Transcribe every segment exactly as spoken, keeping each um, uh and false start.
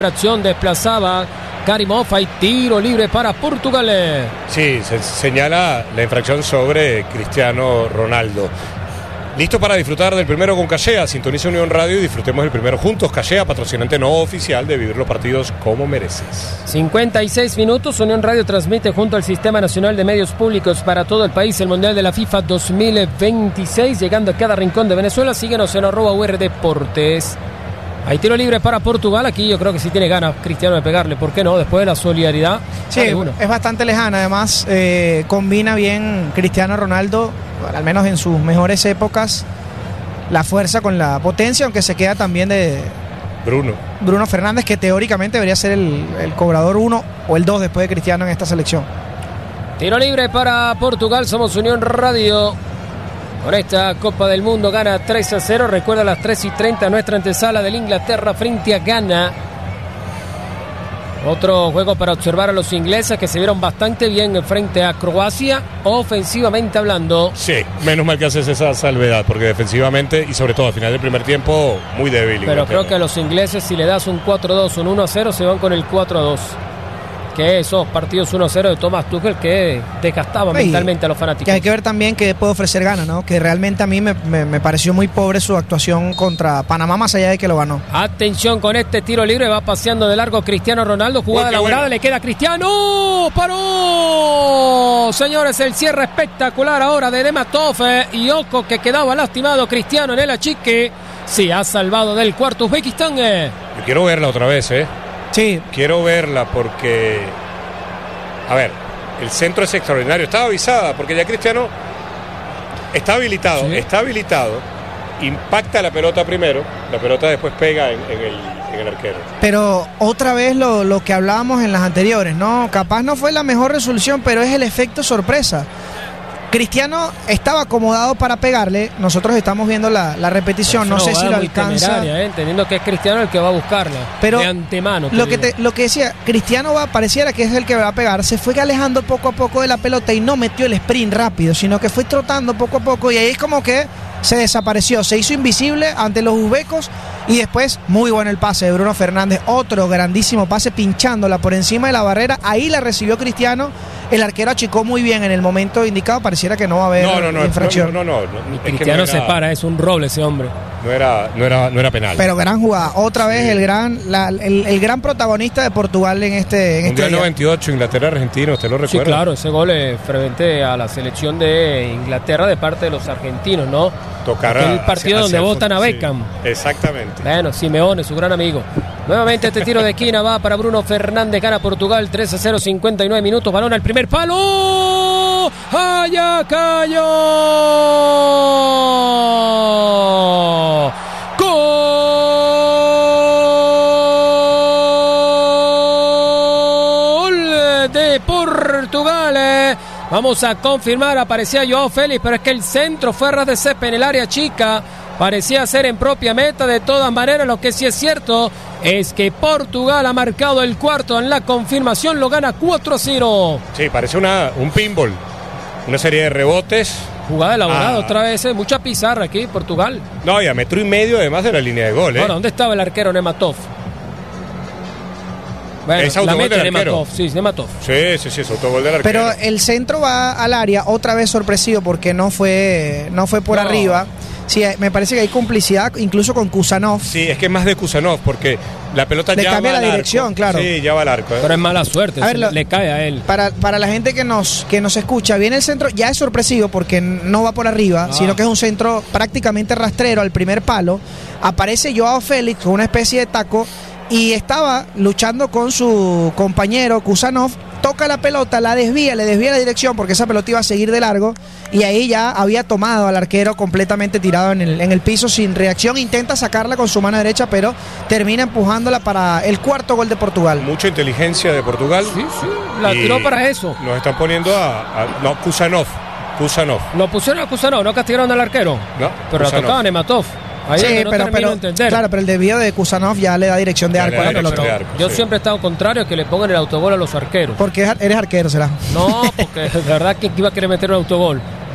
Acción desplazaba Karimov, hay tiro libre para Portugal. Sí, se señala la infracción sobre Cristiano Ronaldo. Listo para disfrutar del primero con Cachea. Sintoniza Unión Radio y disfrutemos del primero juntos. Cachea, patrocinante no oficial de Vivir los Partidos como Mereces. cincuenta y seis minutos. Unión Radio transmite junto al Sistema Nacional de Medios Públicos para todo el país el Mundial de la FIFA dos mil veintiséis. Llegando a cada rincón de Venezuela. Síguenos en arroba U R Deportes. Hay tiro libre para Portugal. Aquí yo creo que sí tiene ganas Cristiano de pegarle. ¿Por qué no? Después de la solidaridad. Sí, es bastante lejana. Además, eh, combina bien Cristiano Ronaldo, al menos en sus mejores épocas, la fuerza con la potencia, aunque se queda también de Bruno. Bruno Fernández, que teóricamente debería ser el, el cobrador uno o el dos después de Cristiano en esta selección. Tiro libre para Portugal. Somos Unión Radio. Con esta Copa del Mundo gana tres a cero. Recuerda a las tres y treinta nuestra antesala del Inglaterra frente a Ghana. Otro juego para observar a los ingleses que se vieron bastante bien frente a Croacia, ofensivamente hablando. Sí, menos mal que haces esa salvedad, porque defensivamente y sobre todo al final del primer tiempo, muy débil. Pero creo que a los ingleses, si le das un cuatro a dos, un uno a cero, se van con el cuatro a dos. Que esos partidos uno a cero de Thomas Tuchel que desgastaban sí, mentalmente a los fanáticos. Que hay que ver también qué puede ofrecer Ghana, ¿no? Que realmente a mí me, me, me pareció muy pobre su actuación contra Panamá, más allá de que lo ganó. Atención con este tiro libre, va paseando de largo Cristiano Ronaldo, jugada oh, elaborada, bueno. Le queda a Cristiano, ¡paró! Señores, el cierre espectacular ahora de Nematov eh, y ojo que quedaba lastimado Cristiano en el achique. Sí, ha salvado del cuarto Uzbekistán. Eh. Yo quiero verla otra vez, ¿eh? Sí. Quiero verla porque, a ver, el centro es extraordinario. Estaba avisada porque ya Cristiano está habilitado, sí. está habilitado, impacta la pelota primero, la pelota después pega en, en, el, en el arquero. Pero otra vez lo, lo que hablábamos en las anteriores, ¿no? Capaz no fue la mejor resolución, pero es el efecto sorpresa. Cristiano estaba acomodado para pegarle. Nosotros estamos viendo la, la repetición. No sé si lo alcanza. ¿eh? Entendiendo que es Cristiano el que va a buscarla. Pero de antemano. Lo que, te, lo que decía, Cristiano va, pareciera que es el que va a pegar. Se fue alejando poco a poco de la pelota y no metió el sprint rápido, sino que fue trotando poco a poco. Y ahí es como que se desapareció. Se hizo invisible ante los uzbecos. Y después, muy bueno el pase de Bruno Fernández. Otro grandísimo pase pinchándola por encima de la barrera. Ahí la recibió Cristiano. El arquero achicó muy bien en el momento indicado. Pareciera que no va a haber no, no, no, infracción. No, no, no. no, no Cristiano no era, se para, es un roble ese hombre. No era, no era, no era penal. Pero gran jugada. Otra vez sí. el gran la, el, el gran protagonista de Portugal en este en Mundial este noventa y ocho, Inglaterra, Argentina, ¿usted lo recuerda? Sí, claro, ese gol es frente a la selección de Inglaterra de parte de los argentinos, ¿no? Tocar el partido hacia, donde hacia votan a Beckham. Sí, exactamente. Bueno, Simeone, su gran amigo. Nuevamente este tiro de esquina va para Bruno Fernández, gana Portugal tres a cero, cincuenta y nueve minutos, balón al primer palo. ¡Allá cayó! ¡Gol de Portugal! Vamos a confirmar, aparecía Joao Félix, pero es que el centro fue a ras de césped en el área chica. Parecía ser en propia meta. De todas maneras, lo que sí es cierto es que Portugal ha marcado el cuarto en la confirmación, lo gana cuatro a cero. Sí, parece una, un pinball, una serie de rebotes. Jugada elaborada ah. otra vez, ¿eh? Mucha pizarra aquí, Portugal. No, y a metro y medio además de la línea de gol. ¿eh? Bueno, ¿dónde estaba el arquero Nematov? Bueno, es autogol del arquero. Nematov, sí, Nematov. Sí, sí, sí, es autogol del arquero. Pero el centro va al área, otra vez sorpresivo porque no fue, no fue por no. arriba. Sí, me parece que hay complicidad incluso con Kusanov. Sí, es que es más de Kusanov porque la pelota le ya cambia va la al dirección, arco. claro. Sí, ya va al arco. ¿eh? Pero es mala suerte, a ver, le, lo, le cae a él. Para, para la gente que nos, que nos escucha, viene el centro, ya es sorpresivo porque no va por arriba, ah. sino que es un centro prácticamente rastrero al primer palo. Aparece Joao Félix con una especie de taco y estaba luchando con su compañero Kusanov. Toca la pelota, la desvía, le desvía la dirección porque esa pelota iba a seguir de largo y ahí ya había tomado al arquero completamente tirado en el, en el piso sin reacción. Intenta sacarla con su mano derecha, pero termina empujándola para el cuarto gol de Portugal. Mucha inteligencia de Portugal. Sí, sí, la tiró para eso. Nos están poniendo a, a no, Kusanov. Kusanov. Lo pusieron a Kusanov, no castigaron al arquero. No, pero Kusanov. La tocaban Nematov. Ahí sí, no pero, pero claro, pero el desvío de Kusanov ya le da dirección de ya arco a la pelota. Arco, Yo sí. siempre he estado contrario a que le pongan el autogol a los arqueros. Porque eres arquero, será. No, porque de verdad que iba a querer meter un autogol.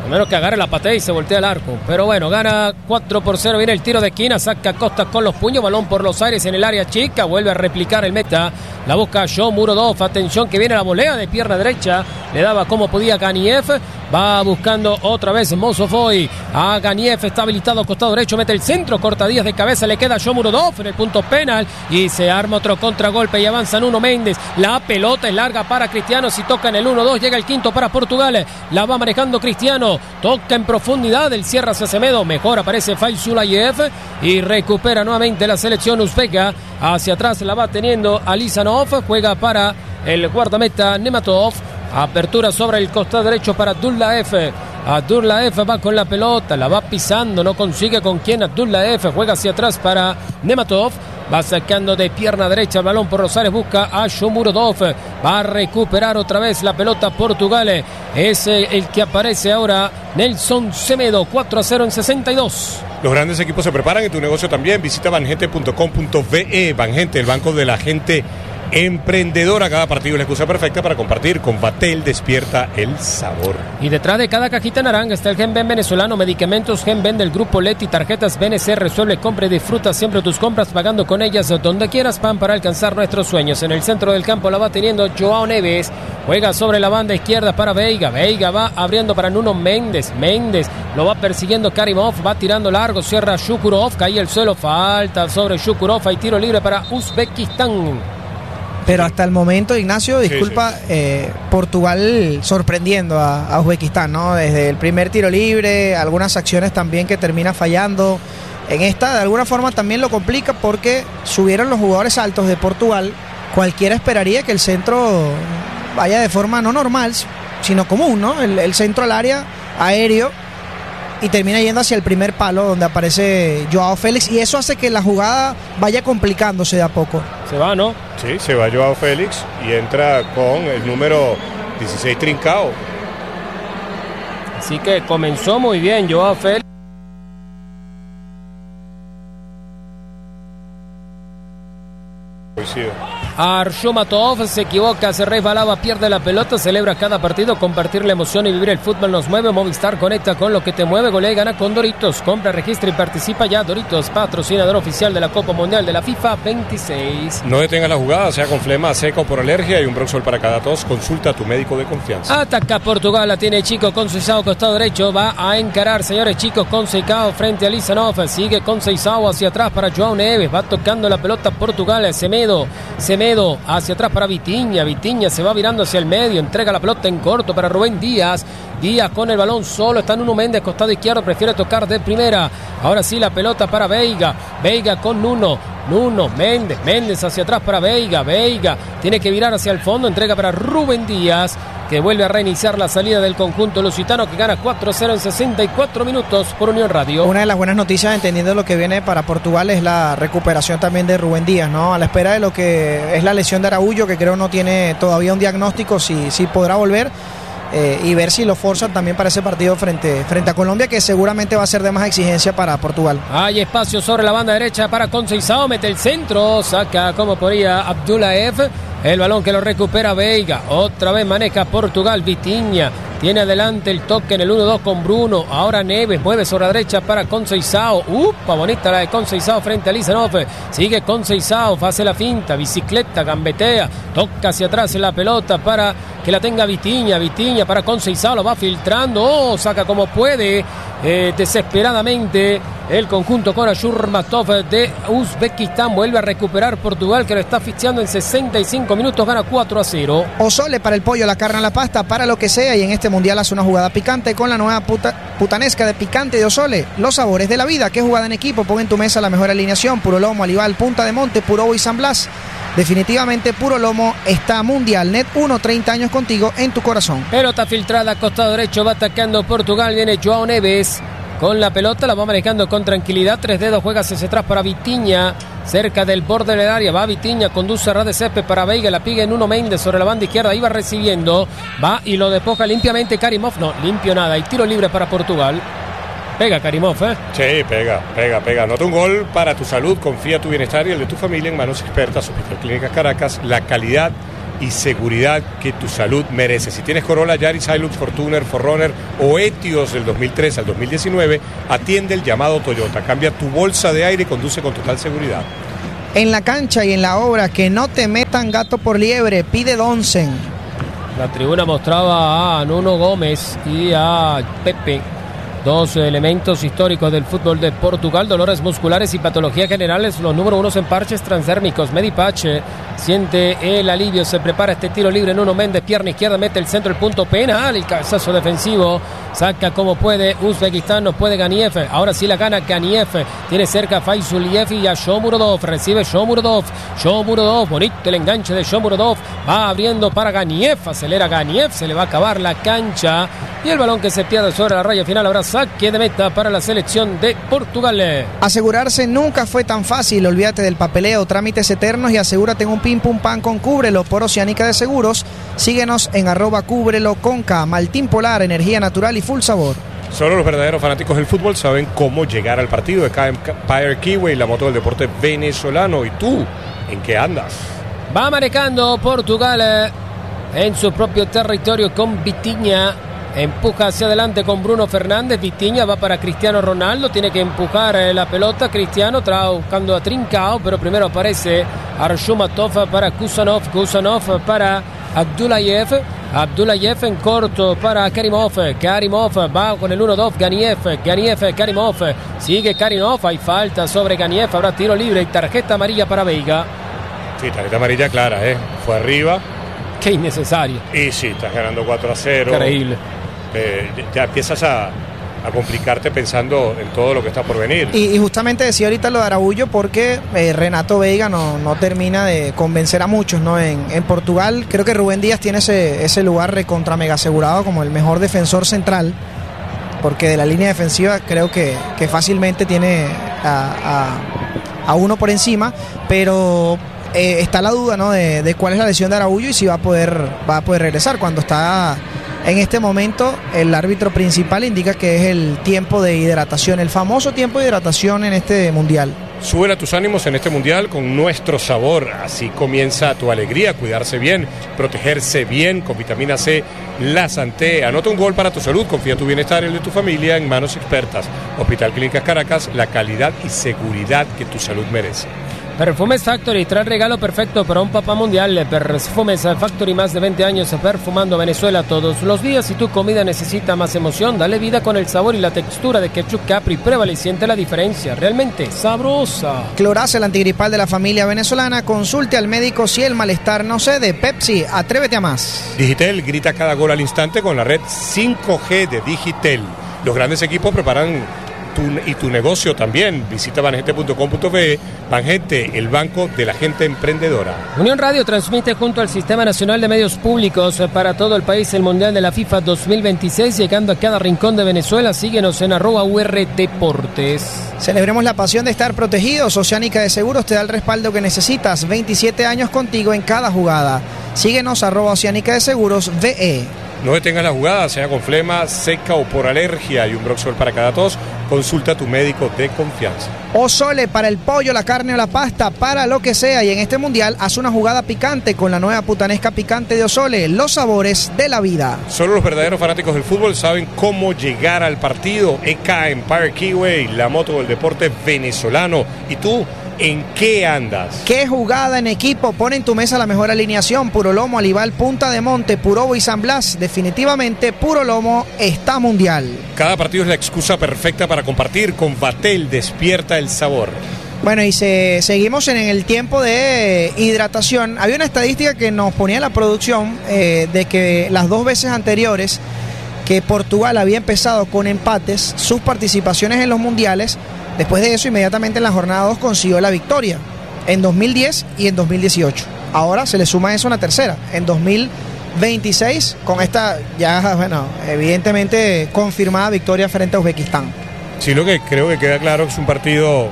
A menos que agarre la patea y se voltea el arco. Pero bueno, gana cuatro por cero. Viene el tiro de esquina. Saca Costa con los puños. Balón por los aires en el área chica. Vuelve a replicar el meta. La busca Shomurodov. Atención que viene la volea de pierna derecha. Le daba como podía Ganiev. Va buscando otra vez Mozofoy. A Ganiev está habilitado costado derecho. Mete el centro. Cortadillas de cabeza. Le queda Shomurodov en el punto penal. Y se arma otro contragolpe. Y avanza Nuno Méndez. La pelota es larga para Cristiano. Si toca en el uno dos. Llega el quinto para Portugal. La va manejando Cristiano. Toca en profundidad. El cierra hacia Semedo. Mejor aparece Faizulayev. Y recupera nuevamente la selección uzbeka. Hacia atrás la va teniendo Alizanov. Juega para el guardameta Nematov. Apertura sobre el costado derecho para Abdullaev. Abdullaev va con la pelota, la va pisando, no consigue con quién. Abdullaev juega hacia atrás para Nematov. Va sacando de pierna derecha el balón por Rosales, busca a Shomurodov. Va a recuperar otra vez la pelota Portugal. Es el que aparece ahora Nelson Semedo. cuatro a cero en sesenta y dos. Los grandes equipos se preparan en tu negocio también. Visita banjente punto com punto be. Banjente, el banco de la gente emprendedora. Cada partido es la excusa perfecta para compartir. Con Batel despierta el sabor. Y detrás de cada cajita naranja está el Genben venezolano, medicamentos Genben del grupo Leti, tarjetas B N C, resuelve, compra y disfruta siempre tus compras pagando con ellas donde quieras. Pan para alcanzar nuestros sueños. En el centro del campo la va teniendo Joao Neves, juega sobre la banda izquierda para Veiga. Veiga va abriendo para Nuno Méndez. Méndez lo va persiguiendo Karimov, va tirando largo, cierra Shukurov, cae el suelo, falta sobre Shukurov, hay tiro libre para Uzbekistán. Pero hasta el momento, Ignacio, disculpa, sí, sí. Eh, Portugal sorprendiendo a, a Uzbekistán, ¿no? Desde el primer tiro libre, algunas acciones también que termina fallando. En esta, de alguna forma, también lo complica porque subieron los jugadores altos de Portugal. Cualquiera esperaría que el centro vaya de forma no normal, sino común, ¿no? El, el centro al área aéreo y termina yendo hacia el primer palo donde aparece Joao Félix, y eso hace que la jugada vaya complicándose de a poco. Se va, ¿no? Sí, se va Joao Félix y entra con el número dieciséis Trincao. Así que comenzó muy bien Joao Félix. Coincido. Arshomatov se equivoca, se resbalaba, pierde la pelota, celebra cada partido, compartir la emoción y vivir el fútbol nos mueve. Movistar, conecta con lo que te mueve, golea y gana con Doritos. Compra, registra y participa ya. Doritos, patrocinador oficial de la Copa Mundial de la FIFA veintiséis. No detengas la jugada, sea con flema, seca o por alergia, y un Broxol para cada tos. Consulta a tu médico de confianza. Ataca Portugal, la tiene Chico con Seisao, costado derecho, va a encarar, señores, Chicos con Seisao frente a Lizanov, sigue con Seisao hacia atrás para Joao Neves, va tocando la pelota Portugal, Semedo, Semedo hacia atrás para Vitinha. Vitinha se va virando hacia el medio, entrega la pelota en corto para Rubén Díaz. Díaz con el balón solo, está Nuno Méndez, costado izquierdo, prefiere tocar de primera. Ahora sí la pelota para Veiga. Veiga con Nuno. Nuno, Méndez, Méndez hacia atrás para Veiga. Veiga tiene que virar hacia el fondo, entrega para Rubén Díaz, que vuelve a reiniciar la salida del conjunto lusitano, que gana cuatro a cero en sesenta y cuatro minutos por Unión Radio. Una de las buenas noticias, entendiendo lo que viene para Portugal, es la recuperación también de Rubén Díaz, ¿no? A la espera de lo que es la lesión de Araújo, que creo no tiene todavía un diagnóstico, si, si podrá volver. Eh, y ver si lo forzan también para ese partido frente, frente a Colombia, que seguramente va a ser de más exigencia para Portugal. Hay espacio sobre la banda derecha para Conceição, mete el centro, saca como podría Abdullaev, el balón que lo recupera Veiga, otra vez maneja Portugal, Vitinha, tiene adelante el toque en el uno dos con Bruno, ahora Neves mueve sobre la derecha para Conceição, upa, bonita la de Conceição frente a Lizanov, sigue Conceição, hace la finta, bicicleta, gambetea, toca hacia atrás la pelota para que la tenga Vitinha, Vitinha para Conceição, lo va filtrando, oh, saca como puede, eh, desesperadamente el conjunto con Ashurmatov de Uzbekistán, vuelve a recuperar Portugal, que lo está asfixiando en sesenta y cinco minutos, gana cuatro a cero. Osole para el pollo, la carne, la pasta, para lo que sea, y en este mundial hace una jugada picante con la nueva puta, putanesca de picante de Osole, los sabores de la vida. ¿Qué jugada en equipo? Pon en tu mesa la mejor alineación, puro lomo, Alival, Punta de Monte, Puro y San Blas. Definitivamente Puro Lomo está mundial. Net uno, treinta años contigo en tu corazón. Pelota filtrada, costado derecho, va atacando Portugal, viene Joao Neves con la pelota, la va manejando con tranquilidad, tres dedos, juega hacia atrás para Vitinha, cerca del borde del área, va Vitinha, conduce a ras de césped para Veiga, la piga en Nuno Méndez sobre la banda izquierda, iba recibiendo, va y lo despoja limpiamente Karimov, no, limpio nada, y tiro libre para Portugal. Pega Karimov, ¿eh? Sí, pega, pega, pega. Anota un gol para tu salud, confía tu bienestar y el de tu familia en manos expertas. Hospital Clínicas Caracas, la calidad y seguridad que tu salud merece. Si tienes Corolla, Yaris, Hilux, Fortuner, cuatro runner o Etios del dos mil tres al dos mil diecinueve, atiende el llamado Toyota. Cambia tu bolsa de aire y conduce con total seguridad. En la cancha y en la obra, que no te metan gato por liebre, pide Donsen. La tribuna mostraba a Nuno Gómez y a Pepe, dos elementos históricos del fútbol de Portugal, dolores musculares y patologías generales, los número unos en parches transdérmicos. Medipache siente el alivio, se prepara este tiro libre. Nuno Méndez, pierna izquierda, mete el centro, el punto penal, el cabezazo defensivo, saca como puede Uzbekistán, no puede Ganiev, ahora sí la gana Ganiev, tiene cerca a Faisuliev y a Shomurodov, recibe Shomurodov, Shomurodov, bonito el enganche de Shomurodov, va abriendo para Ganiev, acelera Ganiev, se le va a acabar la cancha y el balón que se pierde sobre la raya final. Ahora saque de meta para la selección de Portugal. Asegurarse nunca fue tan fácil, olvídate del papeleo, trámites eternos y asegúrate en un pim pum pan con Cúbrelo por Oceánica de Seguros. Síguenos en arroba Cúbrelo con K. Maltín Polar, energía natural y full sabor. Solo los verdaderos fanáticos del fútbol saben cómo llegar al partido de K Empire Kiwi, la moto del deporte venezolano. ¿Y tú, en qué andas? Va manejando Portugal en su propio territorio con Vitinha. Empuja hacia adelante con Bruno Fernández. Vitinha va para Cristiano Ronaldo. Tiene que empujar la pelota. Cristiano trae buscando a Trincao, pero primero aparece Arshumatov para Kusanov. Kusanov para Abdullayev. Abdullayev en corto para Karimov. Karimov va con el uno dos. Ganiev. Ganiev, Karimov. Sigue Karimov. Hay falta sobre Ganiev. Habrá tiro libre y tarjeta amarilla para Veiga. Sí, tarjeta amarilla clara, ¿eh? Fue arriba. Qué innecesario. Y sí, estás ganando cuatro a cero. Increíble. Eh, ya empiezas a, a complicarte pensando en todo lo que está por venir. Y, y justamente decía ahorita lo de Araújo porque eh, Renato Veiga no, no termina de convencer a muchos, ¿no? En, en Portugal creo que Rubén Díaz tiene ese, ese lugar recontra mega asegurado como el mejor defensor central, porque de la línea defensiva creo que, que fácilmente tiene a, a, a uno por encima, pero eh, está la duda, ¿no? De, de cuál es la lesión de Araújo y si va a poder, va a poder regresar. Cuando está en este momento, el árbitro principal indica que es el tiempo de hidratación, el famoso tiempo de hidratación en este mundial. Sube a tus ánimos en este mundial con nuestro sabor. Así comienza tu alegría, cuidarse bien, protegerse bien con vitamina C, la Santé. Anota un gol para tu salud, confía tu bienestar y el de tu familia en manos expertas. Hospital Clínicas Caracas, la calidad y seguridad que tu salud merece. Perfumes Factory trae el regalo perfecto para un papá mundial. Perfumes Factory, más de veinte años perfumando Venezuela todos los días. Si tu comida necesita más emoción, dale vida con el sabor y la textura de Ketchup Capri. Pruébala y siente la diferencia, realmente sabrosa. Clorace, el antigripal de la familia venezolana. Consulte al médico si el malestar no cede. Pepsi, atrévete a más. Digitel grita cada gol al instante con la red cinco G de Digitel. Los grandes equipos preparan tu, y tu negocio también. Visita banjente punto com punto be. Banjente, el banco de la gente emprendedora. Unión Radio transmite junto al Sistema Nacional de Medios Públicos para todo el país el Mundial de la FIFA dos mil veintiséis, llegando a cada rincón de Venezuela. Síguenos en arroba U R Deportes. Celebremos la pasión de estar protegidos. Oceánica de Seguros te da el respaldo que necesitas. veintisiete años contigo en cada jugada. Síguenos arroba Oceánica de Seguros V E. No detengas la jugada, sea con flema, seca o por alergia, y un Broxol para cada tos. Consulta a tu médico de confianza. Osole, para el pollo, la carne o la pasta, para lo que sea. Y en este mundial, haz una jugada picante con la nueva putanesca picante de Osole. Los sabores de la vida. Solo los verdaderos fanáticos del fútbol saben cómo llegar al partido. E K Empire Kiwi, la moto del deporte venezolano. ¿Y tú? ¿En qué andas? ¿Qué jugada en equipo? Pone en tu mesa la mejor alineación. Puro Lomo, Alival, Punta de Monte, Purobo y San Blas. Definitivamente, Puro Lomo está mundial. Cada partido es la excusa perfecta para compartir. Con Vatel despierta el sabor. Bueno, y se, seguimos en el tiempo de hidratación. Había una estadística que nos ponía la producción eh, de que las dos veces anteriores que Portugal había empezado con empates, sus participaciones en los mundiales, después de eso, inmediatamente en la jornada dos consiguió la victoria, en dos mil diez y en dos mil dieciocho. Ahora se le suma eso una tercera, en dos mil veintiséis, con esta ya, bueno, evidentemente confirmada victoria frente a Uzbekistán. Sí, lo que creo que queda claro es un partido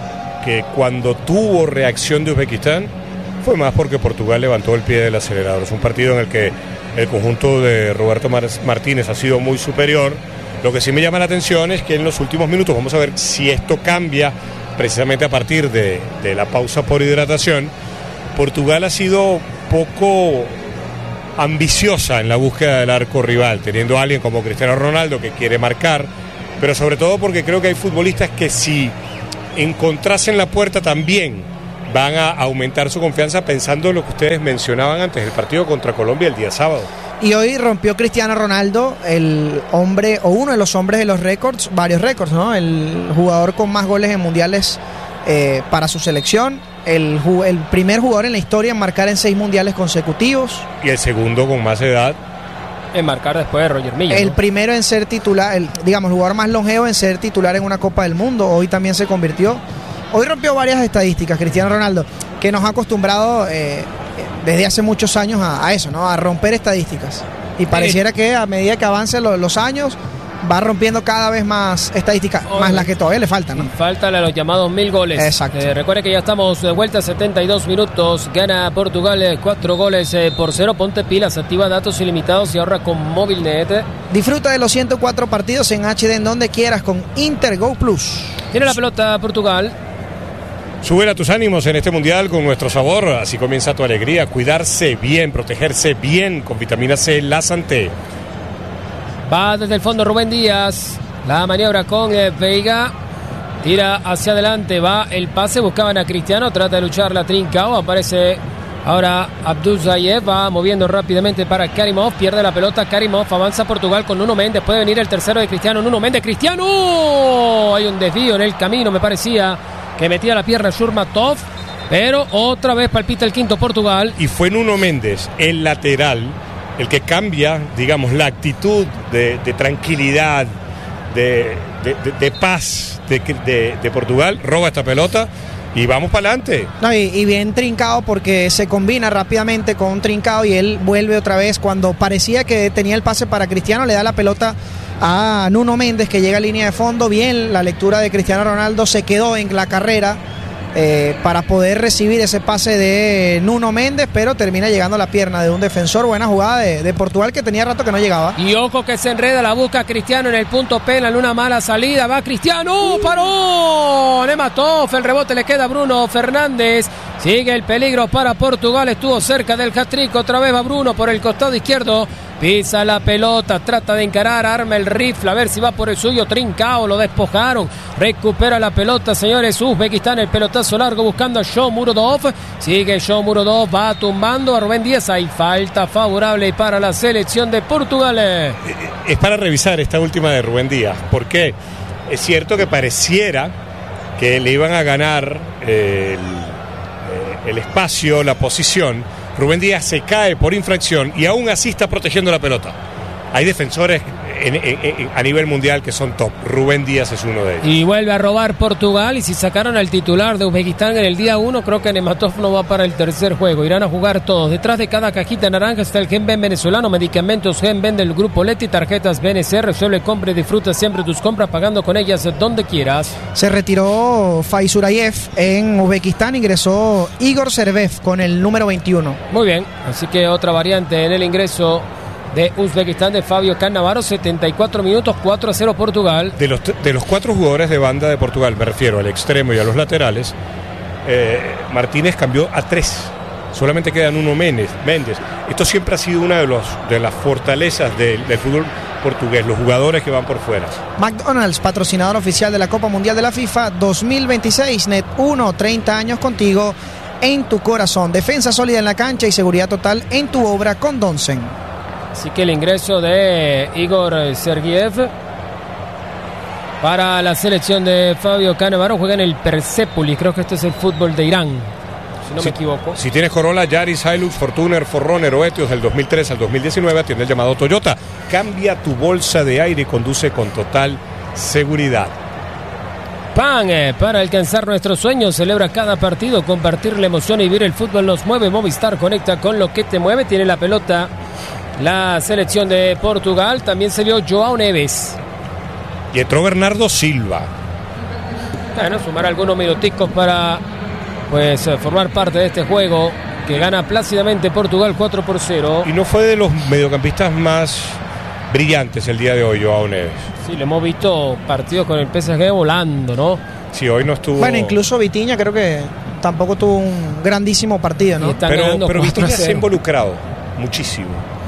que cuando tuvo reacción de Uzbekistán fue más porque Portugal levantó el pie del acelerador. Es un partido en el que el conjunto de Roberto Martínez ha sido muy superior. Lo que sí me llama la atención es que en los últimos minutos, vamos a ver si esto cambia precisamente a partir de, de la pausa por hidratación, Portugal ha sido poco ambiciosa en la búsqueda del arco rival, teniendo a alguien como Cristiano Ronaldo que quiere marcar, pero sobre todo porque creo que hay futbolistas que si encontrasen la puerta también van a aumentar su confianza, pensando en lo que ustedes mencionaban antes, el partido contra Colombia el día sábado. Y hoy rompió Cristiano Ronaldo, el hombre o uno de los hombres de los récords, varios récords, ¿no? El jugador con más goles en mundiales eh, para su selección, el, el primer jugador en la historia en marcar en seis mundiales consecutivos. Y el segundo con más edad en marcar después de Roger Milla. El ¿no? primero en ser titular, el, digamos, el jugador más longevo en ser titular en una Copa del Mundo. Hoy también se convirtió. Hoy rompió varias estadísticas Cristiano Ronaldo, que nos ha acostumbrado eh, desde hace muchos años a, a eso, ¿no? A romper estadísticas. Y pareciera que a medida que avancen lo, los años, va rompiendo cada vez más estadísticas, oh, más las que todavía le faltan, ¿no? Faltan a los llamados mil goles. Exacto. Eh, recuerde que ya estamos de vuelta, setenta y dos minutos. Gana Portugal eh, cuatro goles eh, por cero. Ponte pilas, activa datos ilimitados y ahorra con Movilnet. Disfruta de los ciento cuatro partidos en H D en donde quieras con Intergo Plus. Tiene la pelota Portugal. Sube a tus ánimos en este mundial con nuestro sabor. Así comienza tu alegría. Cuidarse bien, protegerse bien con vitamina C Lasante. Va desde el fondo Rubén Díaz. La maniobra con eh, Veiga. Tira hacia adelante. Va el pase. Buscaban a Cristiano. Trata de luchar la Trincao. Aparece ahora Abdul Zayed. Va moviendo rápidamente para Karimov. Pierde la pelota. Karimov avanza Portugal con Nuno Méndez. Puede venir el tercero de Cristiano. Nuno Méndez. Cristiano. Hay un desvío en el camino, me parecía, que metía la pierna Shurmatov. Pero otra vez palpita el quinto Portugal. Y fue Nuno Méndez, el lateral, el que cambia, digamos, la actitud de, de tranquilidad, de, de, de, de paz de, de, de Portugal. Roba esta pelota y vamos para adelante. No, y, y bien Trincao, porque se combina rápidamente con Trincao y él vuelve otra vez. Cuando parecía que tenía el pase para Cristiano, le da la pelota a Nuno Méndez, que llega a línea de fondo. Bien, la lectura de Cristiano Ronaldo, se quedó en la carrera Eh, para poder recibir ese pase de Nuno Méndez, pero termina llegando a la pierna de un defensor. Buena jugada de, de Portugal, que tenía rato que no llegaba. Y ojo que se enreda, la busca Cristiano en el punto penal, una mala salida, va Cristiano, paró, le mató, el rebote le queda a Bruno Fernández. Sigue el peligro para Portugal, estuvo cerca del hat-trick, otra vez va Bruno por el costado izquierdo, pisa la pelota, trata de encarar, arma el rifle, a ver si va por el suyo. Trincao, lo despojaron, recupera la pelota, señores. Uzbekistán, el pelotazo largo buscando a Shomurodov, sigue Shomurodov, va tumbando a Rubén Díaz. Hay falta favorable para la selección de Portugal. Es para revisar esta última de Rubén Díaz, porque es cierto que pareciera que le iban a ganar eh, el, el espacio, la posición. Rubén Díaz se cae por infracción y aún así está protegiendo la pelota. Hay defensores en, en, en, a nivel mundial que son top. Rubén Díaz es uno de ellos. Y vuelve a robar Portugal. Y si sacaron al titular de Uzbekistán en el día uno, creo que Nematov no va para el tercer juego. Irán a jugar todos. Detrás de cada cajita naranja está el Gen Ben venezolano, medicamentos Gen Ben del grupo Leti, tarjetas B N C. Resuelve, compra y disfruta siempre tus compras pagando con ellas donde quieras. Se retiró Faizurayev en Uzbekistán, ingresó Igor Servev con el número veintiuno. Muy bien, así que otra variante en el ingreso de Uzbekistán de Fabio Cannavaro. Setenta y cuatro minutos, cuatro a cero Portugal. De los, de los cuatro jugadores de banda de Portugal, me refiero al extremo y a los laterales, eh, Martínez cambió a tres. Solamente quedan uno Méndez. Méndez. Esto siempre ha sido una de, los, de las fortalezas del, del fútbol portugués, los jugadores que van por fuera. McDonald's, patrocinador oficial de la Copa Mundial de la FIFA dos mil veintiséis. Net uno, treinta años contigo en tu corazón. Defensa sólida en la cancha y seguridad total en tu obra con Donsen. Así que el ingreso de Igor Sergiev para la selección de Fabio Cannavaro. Juega en el Persepolis, creo que este es el fútbol de Irán, si no si, me equivoco. Si tienes Corolla, Yaris, Hilux, Fortuner, Forerunner o Etios del dos mil tres al dos mil diecinueve, atiende el llamado Toyota. Cambia tu bolsa de aire y conduce con total seguridad. Pan eh, para alcanzar nuestros sueños. Celebra cada partido, compartir la emoción y vivir el fútbol nos mueve. Movistar, conecta con lo que te mueve. Tiene la pelota la selección de Portugal. También se vio Joao Neves. Y entró Bernardo Silva. Bueno, sumar algunos minuticos para pues formar parte de este juego que gana plácidamente Portugal cuatro por cero. Y no fue de los mediocampistas más brillantes el día de hoy, Joao Neves. Sí, le hemos visto partidos con el P S G volando, ¿no? Sí, hoy no estuvo. Bueno, incluso Vitinha creo que tampoco tuvo un grandísimo partido, ¿no? Pero, pero Vitinha se ha involucrado muchísimo.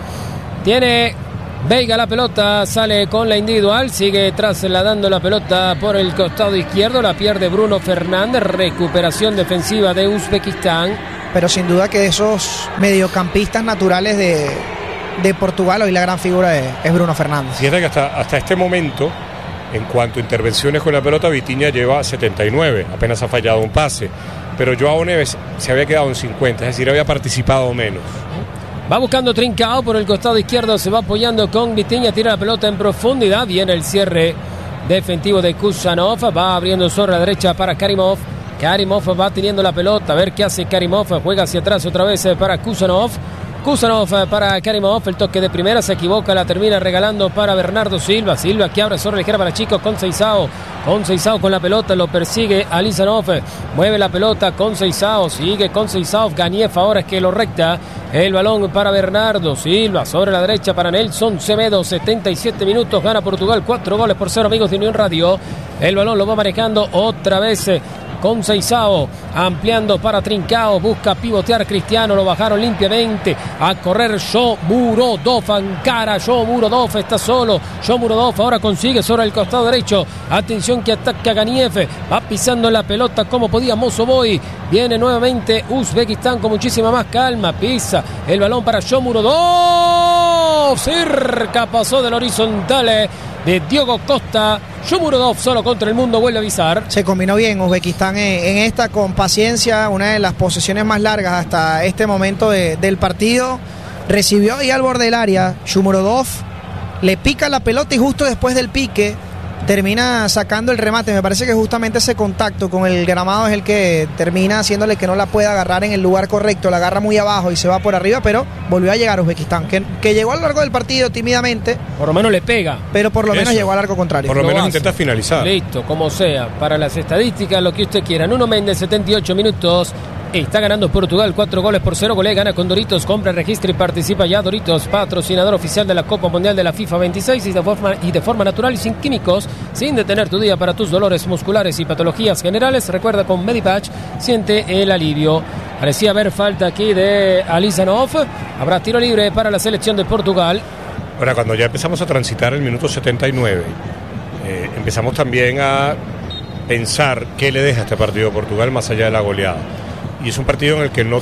Tiene Veiga la pelota, sale con la individual, sigue trasladando la pelota por el costado izquierdo, la pierde Bruno Fernández, recuperación defensiva de Uzbekistán. Pero sin duda que esos mediocampistas naturales de, de Portugal, hoy la gran figura es, es Bruno Fernández. Fíjate que hasta, hasta este momento, en cuanto a intervenciones con la pelota, Vitinha lleva setenta y nueve, apenas ha fallado un pase, pero Joao Neves se había quedado en cincuenta, es decir, había participado menos. Va buscando Trincao por el costado izquierdo, se va apoyando con Vitinha, tira la pelota en profundidad, viene el cierre defensivo de Kusanov, va abriendo sobre la derecha para Karimov, Karimov va teniendo la pelota, a ver qué hace Karimov, juega hacia atrás otra vez para Kusanov, Kusanov para Karimov, el toque de primera, se equivoca, la termina regalando para Bernardo Silva, Silva que abre sobre ligera para Chico con Seisao, con Seisao con la pelota, lo persigue Alizanov, mueve la pelota con Seisao, sigue con Seisao, Ganiev ahora es que lo recta, el balón para Bernardo Silva, sobre la derecha para Nelson Semedo, setenta y siete minutos, gana Portugal, cuatro goles por cero, amigos de Unión Radio, el balón lo va manejando otra vez con Seisao, ampliando para Trincao, busca pivotear Cristiano, lo bajaron limpiamente, a correr Shomurodov, encara Shomurodov, está solo, Shomurodov ahora consigue sobre el costado derecho, atención que ataca Ganiev, va pisando la pelota como podía Mozoboy, viene nuevamente Uzbekistán con muchísima más calma, pisa el balón para Shomurodov, cerca pasó del horizontal de Diogo Costa, Shomurodov solo contra el mundo, vuelve a avisar. Se combinó bien Uzbekistán en, en esta con paciencia, una de las posesiones más largas hasta este momento de, del partido. Recibió ahí al borde del área, Shomurodov le pica la pelota y justo después del pique termina sacando el remate. Me parece que justamente ese contacto con el gramado es el que termina haciéndole que no la pueda agarrar en el lugar correcto, la agarra muy abajo y se va por arriba, pero volvió a llegar Uzbekistán, que, que llegó a lo largo del partido tímidamente. Por lo menos le pega. Pero por lo Eso. menos llegó al arco contrario. Por lo, lo menos hace. Intenta finalizar. Listo, como sea, para las estadísticas, lo que usted quiera. Nuno Méndez, setenta y ocho minutos. Está ganando Portugal, cuatro goles por cero. Golea, gana con Doritos, compra, registra y participa ya. Doritos, patrocinador oficial de la Copa Mundial de la FIFA veintiséis y de forma, y de forma natural y sin químicos, sin detener tu día para tus dolores musculares y patologías generales. Recuerda, con Medipatch siente el alivio. Parecía haber falta aquí de Alizanov. Habrá tiro libre para la selección de Portugal. Ahora, cuando ya empezamos a transitar el minuto setenta y nueve, eh, empezamos también a pensar qué le deja este partido a Portugal más allá de la goleada. Y es un partido en el que no,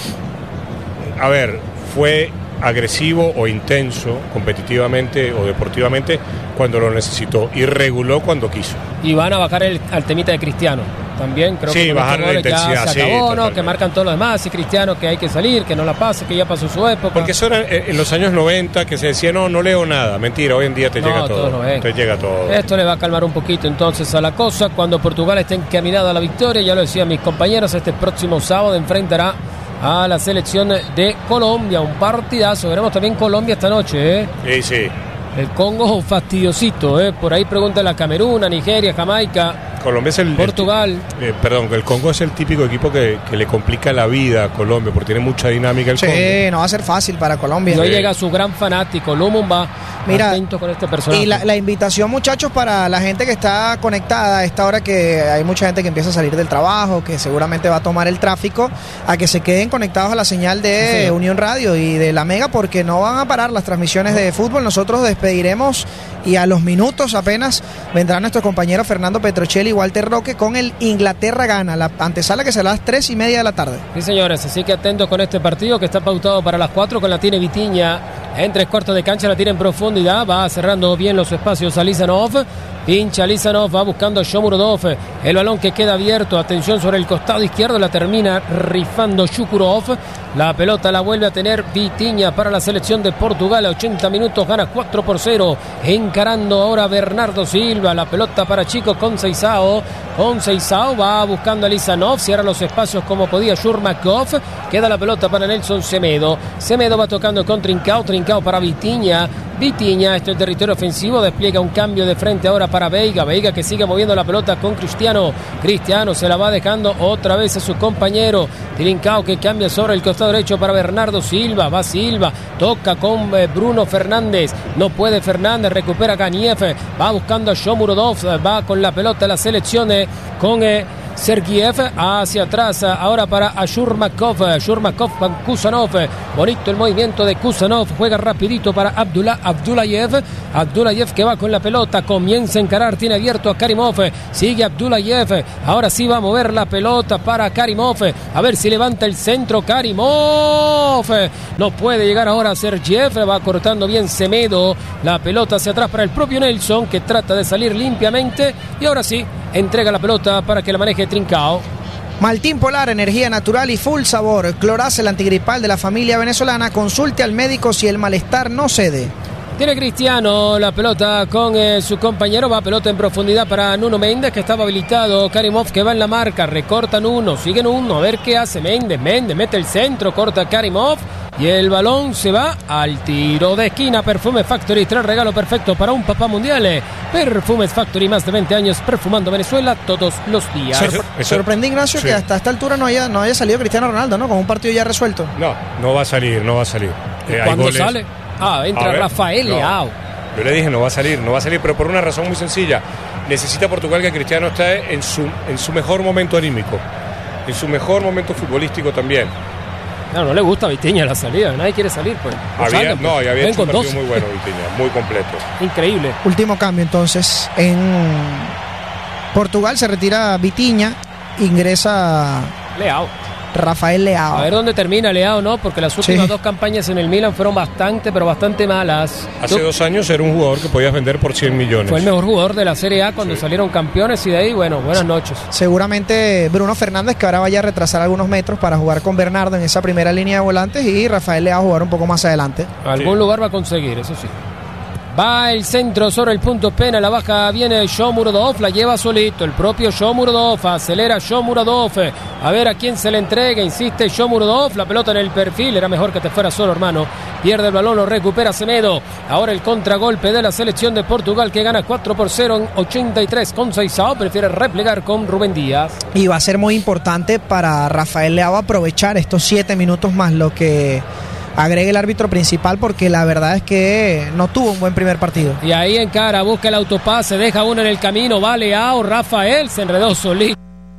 a ver, fue agresivo o intenso, competitivamente o deportivamente, cuando lo necesitó, y reguló cuando quiso. Y van a bajar el, al temita de Cristiano. También creo sí, que bajar la intensidad, ya se acabó, sí, ¿no? Que marcan todos los demás, y Cristiano que hay que salir, que no la pase, que ya pasó su época. Porque eso era en los años noventa, que se decía, no, no leo nada. Mentira, hoy en día te no, llega todo. todo te llega todo. Esto le va a calmar un poquito entonces a la cosa. Cuando Portugal esté encaminado a la victoria, ya lo decían mis compañeros, este próximo sábado enfrentará a la selección de Colombia. Un partidazo. Veremos también Colombia esta noche, ¿eh? Sí, sí. El Congo fastidiosito, ¿eh? Por ahí pregunta la Camerún, Nigeria, Jamaica. Colombia es el Portugal. El, eh, perdón, el Congo es el típico equipo que, que le complica la vida a Colombia porque tiene mucha dinámica el sí, Congo. Sí, no va a ser fácil para Colombia. Y hoy sí. llega su gran fanático, Lumumba. Mira, atento con este personaje. Y la, la invitación, muchachos, para la gente que está conectada a esta hora, que hay mucha gente que empieza a salir del trabajo, que seguramente va a tomar el tráfico, a que se queden conectados a la señal de sí, Unión Radio y de la Mega, porque no van a parar las transmisiones no. de fútbol. Nosotros despediremos y a los minutos apenas vendrá nuestro compañero Fernando Petrocelli y Walter Roque con el Inglaterra gana, la antesala que será a las tres y media de la tarde. Sí, señores, así que atentos con este partido que está pautado para las cuatro, con la tiene Vitinha en tres cuartos de cancha, la tira en profundidad, va cerrando bien los espacios a Alizanov, pincha Alizanov, va buscando a Shomurodov, el balón que queda abierto, atención sobre el costado izquierdo, la termina rifando Shukurov, la pelota la vuelve a tener Vitinha para la selección de Portugal, a ochenta minutos gana cuatro por cero, encarando ahora Bernardo Silva, la pelota para Chico con Seisao, con Seisao va buscando a Alizanov, cierra los espacios como podía Shurmakov, queda la pelota para Nelson Semedo, Semedo va tocando con Trincao, Trincao para Vitinha, Vitinha, este es el territorio ofensivo, despliega un cambio de frente ahora para Veiga, Veiga que sigue moviendo la pelota con Cristiano, Cristiano se la va dejando otra vez a su compañero, Trincao que cambia sobre el costado derecho para Bernardo Silva, va Silva, toca con Bruno Fernández, no puede Fernández, recupera Ganiev, va buscando a Shomurodov, va con la pelota la selección con eh, Sergiev hacia atrás, ahora para Ashurmakov, Ashurmakov para Kusanov, bonito el movimiento de Kusanov, juega rapidito para Abdullah Abdullayev, Abdullayev que va con la pelota, comienza a encarar, tiene abierto a Karimov, sigue Abdullayev, ahora sí va a mover la pelota para Karimov, a ver si levanta el centro Karimov, no puede llegar ahora a Sergiev, va cortando bien Semedo, la pelota hacia atrás para el propio Nelson que trata de salir limpiamente y ahora sí entrega la pelota para que la maneje Trincao. Maltín Polar, energía natural y full sabor. Cloraz, el antigripal de la familia venezolana. Consulte al médico si el malestar no cede. Tiene Cristiano la pelota con eh, su compañero. Va pelota en profundidad para Nuno Méndez que estaba habilitado. Karimov que va en la marca. Recorta Nuno. Sigue Nuno. A ver qué hace Méndez. Méndez mete el centro. Corta Karimov. Y el balón se va al tiro de esquina. Perfume Factory. Trae regalo perfecto para un papá mundial. Perfumes Factory. Más de veinte años perfumando Venezuela todos los días. Sorpre eso, sorprendí, Ignacio, sí, que hasta esta altura no haya, no haya salido Cristiano Ronaldo, ¿no? Con un partido ya resuelto. No, no va a salir. No va a salir. Eh, ¿Cuándo sale? Ah, entra ver, Rafael no, Leao. Yo le dije, no va a salir, no va a salir, pero por una razón muy sencilla. Necesita Portugal que Cristiano esté en su, en su mejor momento anímico, en su mejor momento futbolístico también. No, no le gusta a Vitinha la salida, nadie quiere salir, pues. No, había, salgan, pues. No, y había hecho un partido dos. Muy bueno Vitinha, muy completo. Increíble. Último cambio entonces. En Portugal se retira Vitinha, ingresa Leao. Rafael Leao. A ver dónde termina Leao, ¿no? Porque las últimas sí. dos campañas en el Milan fueron bastante, pero bastante malas. Hace ¿Tú? dos años era un jugador que podías vender por cien millones. Fue el mejor jugador de la Serie A cuando sí. salieron campeones y de ahí, bueno, buenas noches. Seguramente Bruno Fernández, que ahora vaya a retrasar algunos metros para jugar con Bernardo en esa primera línea de volantes, y Rafael Leao jugar un poco más adelante. Algún sí. lugar va a conseguir, eso sí. Va el centro sobre el punto pena, la baja viene Shomurodov, la lleva solito, el propio Shomurodov, acelera Shomurodov, a ver a quién se le entrega, insiste Shomurodov, la pelota en el perfil, era mejor que te fuera solo, hermano, pierde el balón, lo recupera Semedo, ahora el contragolpe de la selección de Portugal que gana cuatro por cero en ochenta y tres con Seixao, prefiere replegar con Rubén Díaz. Y va a ser muy importante para Rafael Leao aprovechar estos siete minutos más lo que agregue el árbitro principal, porque la verdad es que no tuvo un buen primer partido. Y ahí encara, busca el autopase, deja uno en el camino, va Leao, Rafael se enredó solito.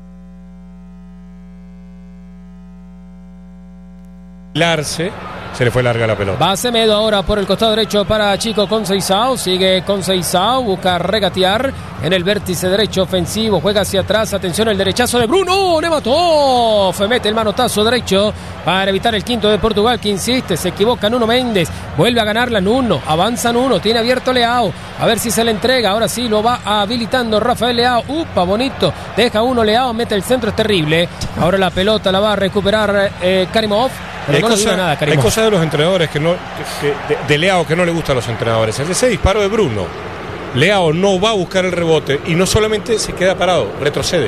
Larse, se le fue larga la pelota. Va Semedo ahora por el costado derecho para Chico Conceição, sigue Conceição, busca regatear en el vértice derecho ofensivo, juega hacia atrás, atención el derechazo de Bruno, Nematov, mete el manotazo derecho para evitar el quinto de Portugal que insiste, se equivoca Nuno Méndez, vuelve a ganarla Nuno, avanza Nuno, tiene abierto Leao, a ver si se le entrega, ahora sí lo va habilitando Rafael Leao, upa, bonito, deja uno Leao, mete el centro, es terrible, ahora la pelota la va a recuperar eh, Karimov. Pero hay, no cosa, nada, hay cosas de los entrenadores que no que, que, de, de Leao que no le gustan a los entrenadores. Es ese disparo de Bruno. Leao no va a buscar el rebote y no solamente se queda parado, retrocede.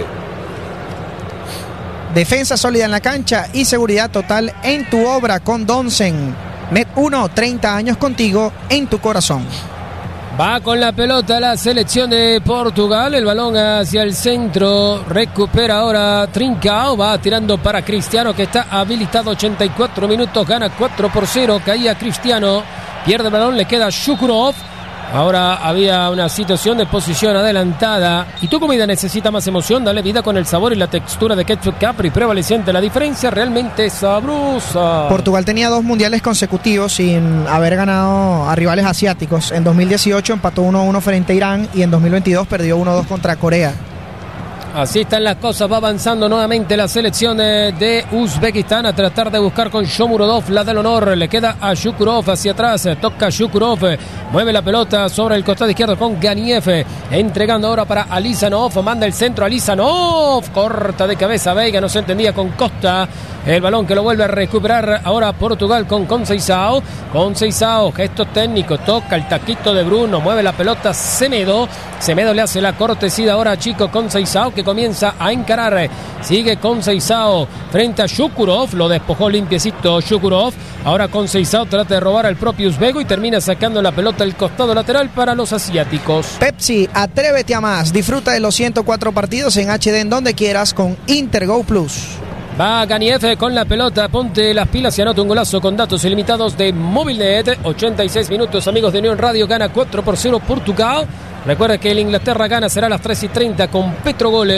Defensa sólida en la cancha y seguridad total en tu obra con Donsen. Net uno, treinta años contigo en tu corazón. Va con la pelota la selección de Portugal, el balón hacia el centro, recupera ahora Trincao, va tirando para Cristiano que está habilitado, ochenta y cuatro minutos, gana cuatro por cero, caía Cristiano, pierde el balón, le queda Shukurov. Ahora había una situación de posición adelantada. Y tu comida necesita más emoción, dale vida con el sabor y la textura de Ketchup Capri, prevaleciente, la diferencia realmente sabrosa. Portugal tenía dos mundiales consecutivos sin haber ganado a rivales asiáticos. En dos mil dieciocho empató uno a uno frente a Irán y en dos mil veintidós perdió uno a dos contra Corea. Así están las cosas, va avanzando nuevamente la selección de, de Uzbekistán a tratar de buscar con Shomurodov la del honor, le queda a Shukurov hacia atrás, toca Shukurov, mueve la pelota sobre el costado izquierdo con Ganiev, entregando ahora para Alizanov, manda el centro a Alizanov, corta de cabeza Veiga, no se entendía con Costa, el balón que lo vuelve a recuperar ahora Portugal con Conceição, Conceição, gestos técnicos, toca el taquito de Bruno, mueve la pelota Semedo, Semedo le hace la cortesía ahora a Chico Conceição que comienza a encarar, sigue Conceição frente a Shukurov, lo despojó limpiecito Shukurov, ahora Conceição trata de robar al propio uzbeko y termina sacando la pelota al costado lateral para los asiáticos. Pepsi, atrévete a más, disfruta de los ciento cuatro partidos en H D en donde quieras con Intergo Plus. Va Ganiev con la pelota, ponte las pilas y anota un golazo con datos ilimitados de Movilnet. ochenta y seis minutos, amigos de Unión Radio, gana cuatro por cero Portugal. Recuerda que el Inglaterra gana, será a las tres y treinta con Petrogole.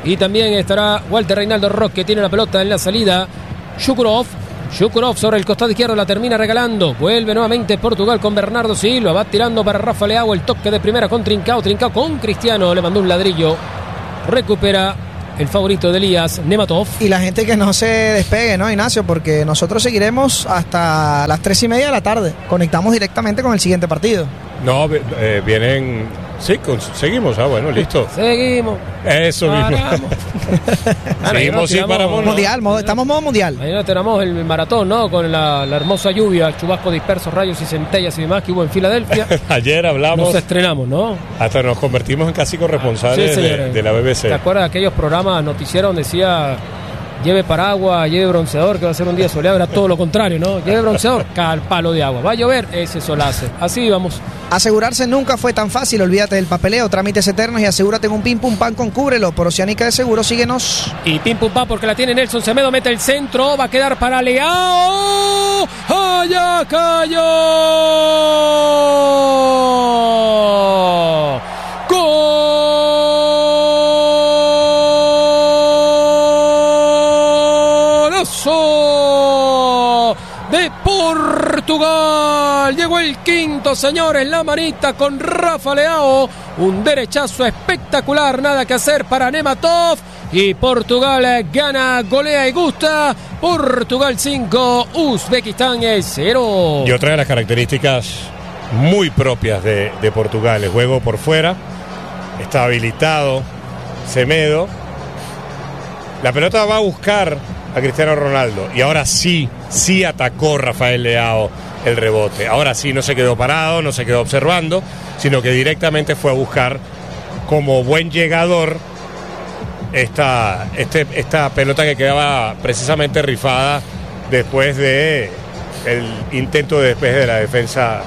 Y también estará Walter Reinaldo Roque, tiene la pelota en la salida. Shukurov. Shukurov sobre el costado izquierdo la termina regalando. Vuelve nuevamente Portugal con Bernardo Silva. Va tirando para Rafa Leao. El toque de primera con Trincao. Trincao con Cristiano. Le mandó un ladrillo. Recupera el favorito de Elías, Nematov. Y la gente que no se despegue, ¿no, Ignacio? Porque nosotros seguiremos hasta las tres y media de la tarde. Conectamos directamente con el siguiente partido. No, eh, vienen... Sí, con, seguimos. Ah, bueno, listo. Seguimos. Eso mismo. Seguimos sin paramos. Mundial, modo, estamos modo mundial. Mañana tenemos el maratón, ¿no? Con la, la hermosa lluvia, el chubasco disperso, rayos y centellas y demás que hubo en Filadelfia. Ayer hablamos. Nos estrenamos, ¿no? Hasta nos convertimos en casi corresponsales sí, de, de la B B C. ¿Te acuerdas de aquellos programas noticieros donde decía lleve paraguas, lleve bronceador, que va a ser un día soleado? Era todo lo contrario, ¿no? Lleve bronceador, cal palo de agua. Va a llover, ese solace. Así vamos. Asegurarse nunca fue tan fácil. Olvídate del papeleo, trámites eternos y asegúrate en un pim pum pan con Cúbrelo. Por Oceánica de Seguro, síguenos. Y pim pum pan porque la tiene Nelson Semedo, mete el centro, va a quedar para Leao. ¡Allá cayó! ¡Golazo de Portugal! Llegó el quinto, señores, la manita con Rafa Leao. Un derechazo espectacular, nada que hacer para Nematov. Y Portugal gana, golea y gusta. Portugal cinco, Uzbekistán cero. Y otra de las características muy propias de, de Portugal, el juego por fuera. Está habilitado Semedo. La pelota va a buscar a Cristiano Ronaldo. Y ahora sí, sí atacó Rafael Leao el rebote. Ahora sí no se quedó parado, no se quedó observando, sino que directamente fue a buscar como buen llegador esta, este, esta pelota que quedaba precisamente rifada después de el intento de despeje de la defensa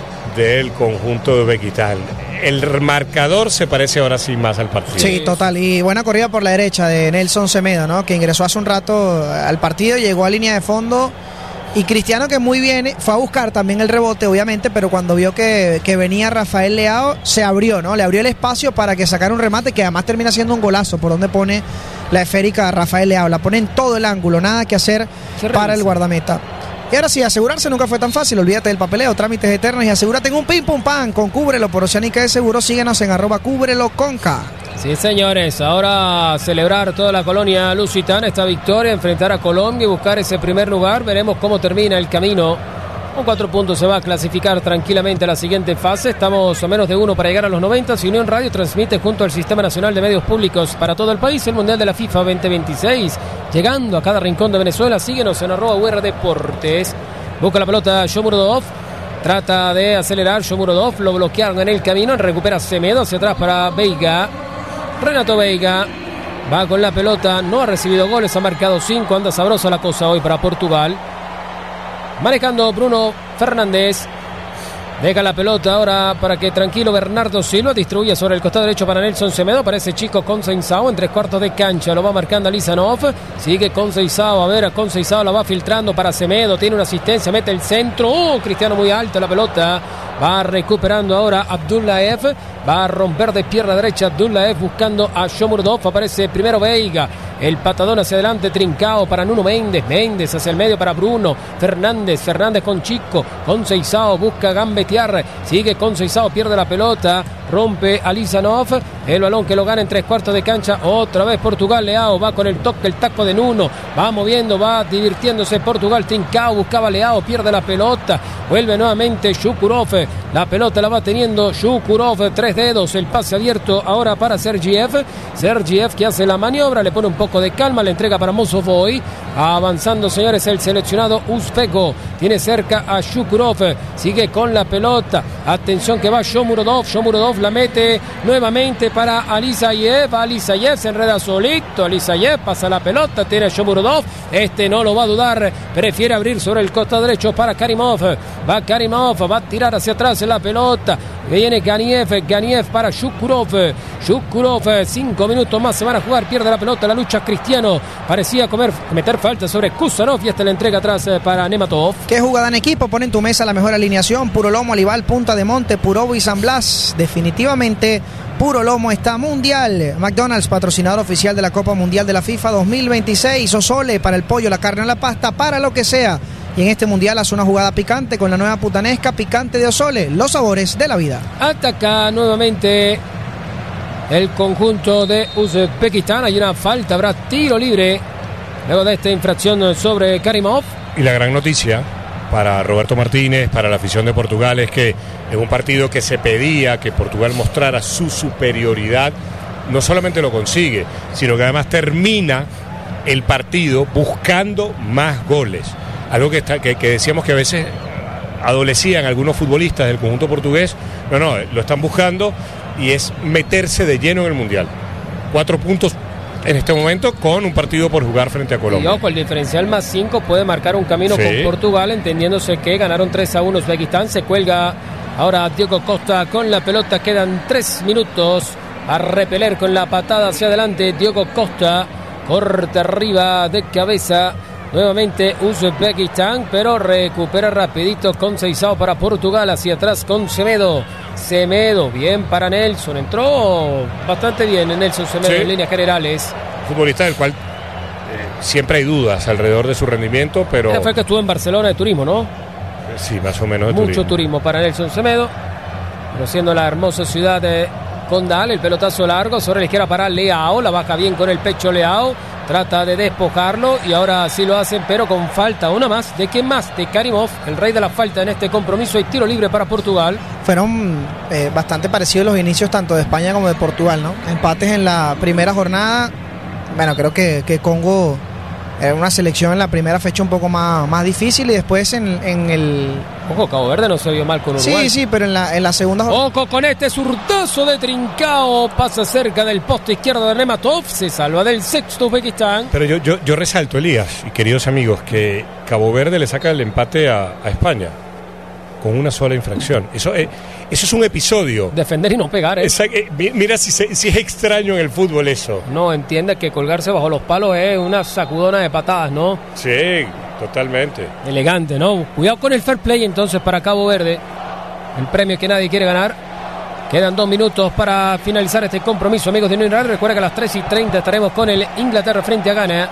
del conjunto de Uzbekistán. El marcador se parece ahora sí más al partido. Sí, total. Y buena corrida por la derecha de Nelson Semedo, ¿no? Que ingresó hace un rato al partido, llegó a línea de fondo. Y Cristiano, que muy bien, fue a buscar también el rebote, obviamente, pero cuando vio que, que venía Rafael Leao, se abrió, ¿no? Le abrió el espacio para que sacara un remate que además termina siendo un golazo por donde pone la esférica Rafael Leao. La pone en todo el ángulo, nada que hacer para el guardameta. Y ahora sí, asegurarse nunca fue tan fácil. Olvídate del papeleo, trámites eternos y asegúrate en un pim pum pan con Cúbrelo por Oceánica de Seguro. Síguenos en arroba Cúbrelo Conca. Sí, señores, ahora celebrar toda la colonia lusitana esta victoria, enfrentar a Colombia y buscar ese primer lugar. Veremos cómo termina el camino. Con cuatro puntos se va a clasificar tranquilamente a la siguiente fase. Estamos a menos de uno para llegar a los noventa. Si Unión Radio transmite junto al Sistema Nacional de Medios Públicos para todo el país el Mundial de la FIFA veinte veintiséis. Llegando a cada rincón de Venezuela. Síguenos en arroba U R Deportes. Busca la pelota Shomurodov. Trata de acelerar Shomurodov. Lo bloquearon en el camino. Recupera Semedo hacia atrás para Veiga. Renato Veiga va con la pelota. No ha recibido goles. Ha marcado cinco. Anda sabrosa la cosa hoy para Portugal. Manejando Bruno Fernández. Deja la pelota ahora para que tranquilo Bernardo Silva distribuye sobre el costado derecho para Nelson Semedo. Parece chico Conceição en tres cuartos de cancha. Lo va marcando Lizanov. Sigue Conceição. A ver, a Conceição la va filtrando para Semedo. Tiene una asistencia. Mete el centro. Oh, Cristiano muy alto la pelota. Va recuperando ahora Abdullaev. Va a romper de pierna derecha Abdullaev buscando a Shomurodov. Aparece primero Veiga. El patadón hacia adelante, Trincao para Nuno Méndez. Méndez hacia el medio para Bruno Fernández. Fernández con Chico. Conceição busca gambetear. Sigue Conceição, pierde la pelota. Rompe a Lizanov. El balón que lo gana en tres cuartos de cancha. Otra vez Portugal. Leao va con el toque, el taco de Nuno. Va moviendo, va divirtiéndose Portugal. Trincao buscaba Leao, pierde la pelota. Vuelve nuevamente Shukurov. La pelota la va teniendo Shukurov. Tres dedos. El pase abierto ahora para Sergiev. Sergiev que hace la maniobra. Le pone un poco de calma. Le entrega para Mozovoy. Avanzando, señores, el seleccionado uzbeko. Tiene cerca a Shukurov. Sigue con la pelota. Atención que va Shomurodov. Shomurodov la mete nuevamente para Alisayev. Alisayev se enreda solito. Alisayev pasa la pelota. Tiene a Shomurodov. Este no lo va a dudar. Prefiere abrir sobre el costado derecho para Karimov. Va Karimov. Va a tirar hacia atrás la pelota. Viene Ganiev, Ganiev para Shukurov. Shukurov, cinco minutos más se van a jugar. Pierde la pelota, la lucha Cristiano. Parecía comer, meter falta sobre Kusanov y esta la entrega atrás para Nematov. Qué jugada en equipo, pone en tu mesa la mejor alineación. Puro Lomo, Alival, Punta de Monte, Purobo y San Blas. Definitivamente Puro Lomo está mundial. McDonald's, patrocinador oficial de la Copa Mundial de la FIFA dos mil veintiséis. Osole, para el pollo, la carne o la pasta, para lo que sea. Y en este mundial hace una jugada picante con la nueva putanesca picante de Osole. Los sabores de la vida. Ataca nuevamente el conjunto de Uzbekistán. Hay una falta, habrá tiro libre luego de esta infracción sobre Karimov. Y la gran noticia para Roberto Martínez, para la afición de Portugal, es que en un partido que se pedía que Portugal mostrara su superioridad, no solamente lo consigue, sino que además termina el partido buscando más goles. Algo que, está, que, que decíamos que a veces adolecían algunos futbolistas del conjunto portugués. No, no, lo están buscando y es meterse de lleno en el Mundial. Cuatro puntos en este momento con un partido por jugar frente a Colombia. Y ojo, el diferencial más cinco puede marcar un camino sí. con Portugal, entendiéndose que ganaron tres a uno Uzbekistán. Se cuelga ahora Diego Costa con la pelota. Quedan tres minutos a repeler con la patada hacia adelante. Diego Costa, corte arriba de cabeza. Nuevamente Uzbekistán, pero recupera rapidito con Seisao para Portugal, hacia atrás con Semedo. Semedo, bien para Nelson, entró bastante bien en Nelson Semedo sí. en líneas generales. Futbolista del cual eh, siempre hay dudas alrededor de su rendimiento, pero... Fue el que estuvo en Barcelona de turismo, ¿no? Sí, más o menos de Mucho turismo. turismo para Nelson Semedo, conociendo la hermosa ciudad de Condal. El pelotazo largo sobre la izquierda para Leao, la baja bien con el pecho Leao. Trata de despojarlo y ahora sí lo hacen, pero con falta. Una más. ¿De quién más? De Karimov, el rey de la falta en este compromiso. Hay tiro libre para Portugal. Fueron eh, bastante parecidos los inicios tanto de España como de Portugal, ¿no? Empates en la primera jornada. Bueno, creo que, que Congo era una selección en la primera fecha un poco más, más difícil y después en, en el... Ojo, Cabo Verde no se vio mal con Uruguay. Sí, sí, pero en la, en la segunda jornada... Ojo con este zurdazo de Trincao. Pasa cerca del poste izquierdo de Nematov. Se salva del sexto Uzbekistán. Pero yo, yo, yo resalto, Elías y queridos amigos, que Cabo Verde le saca el empate a, a España con una sola infracción. Eso, eh, eso es un episodio. Defender y no pegar, ¿eh? Esa, eh mira si, se, si es extraño en el fútbol eso. No, entiende que colgarse bajo los palos es una sacudona de patadas, ¿no? Sí, totalmente. Elegante, ¿no? Cuidado con el fair play entonces para Cabo Verde. El premio que nadie quiere ganar. Quedan dos minutos para finalizar este compromiso, amigos de New England. Recuerda que a las tres y treinta estaremos con el Inglaterra frente a Ghana.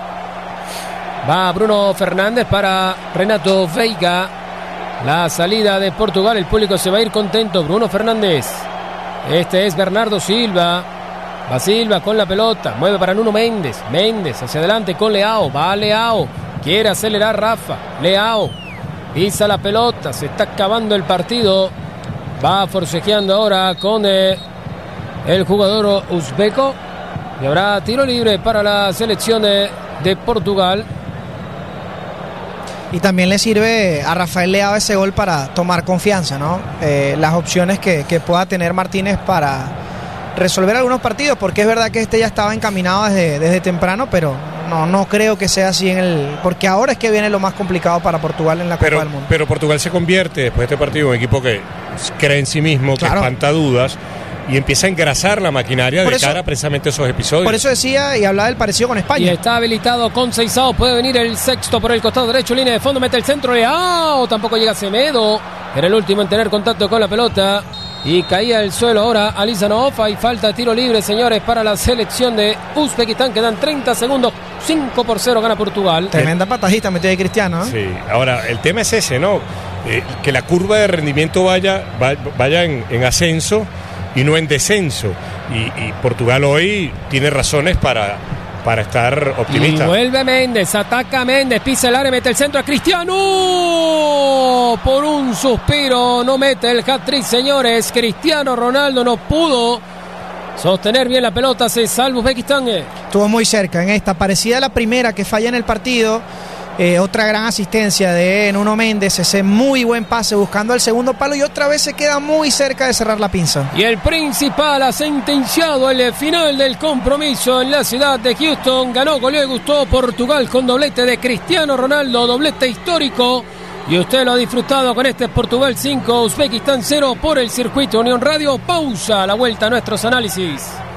Va Bruno Fernández para Renato Veiga. La salida de Portugal, el público se va a ir contento. Bruno Fernández. Este es Bernardo Silva. Va Silva con la pelota. Mueve para Nuno Méndez. Méndez hacia adelante con Leao. Va Leao. Quiere acelerar Rafa. Leao. Pisa la pelota. Se está acabando el partido. Va forcejeando ahora con eh, el jugador uzbeco. Y habrá tiro libre para la selección de, de Portugal. Y también le sirve a Rafael Leao ese gol para tomar confianza, ¿no? Eh, las opciones que, que pueda tener Martínez para resolver algunos partidos, porque es verdad que este ya estaba encaminado desde, desde temprano, pero no, no creo que sea así en el... Porque ahora es que viene lo más complicado para Portugal en la pero, Copa del Mundo. Pero Portugal se convierte después de este partido en un equipo que cree en sí mismo, claro, que espanta dudas y empieza a engrasar la maquinaria por de eso, cara precisamente a esos episodios. Por eso decía y hablaba del parecido con España. Y está habilitado con Seisao. Puede venir el sexto por el costado derecho. Línea de fondo, mete el centro. Leao. Tampoco llega Semedo. Era el último en tener contacto con la pelota. Y caía al suelo ahora Alizanov. Hay falta de tiro libre, señores, para la selección de Uzbekistán. Quedan treinta segundos. cinco por cero gana Portugal. Tremenda patajita metió de Cristiano, ¿eh? Sí, ahora el tema es ese, ¿no? Eh, que la curva de rendimiento vaya, vaya en, en ascenso y no en descenso. Y, y Portugal hoy tiene razones para, para estar optimista. Y vuelve Méndez, ataca Méndez, pisa el área, mete el centro a Cristiano. Por un suspiro no mete el hat-trick, señores. Cristiano Ronaldo no pudo sostener bien la pelota, se salva Uzbekistán. Estuvo muy cerca en esta, parecida a la primera que falla en el partido. Eh, otra gran asistencia de Nuno Méndez, ese muy buen pase buscando el segundo palo y otra vez se queda muy cerca de cerrar la pinza. Y el principal ha sentenciado el final del compromiso en la ciudad de Houston. Ganó, goleó y gustó Portugal con doblete de Cristiano Ronaldo, doblete histórico Y usted lo ha disfrutado con este Portugal cinco, Uzbekistán cero por el Circuito Unión Radio. Pausa, a la vuelta a nuestros análisis.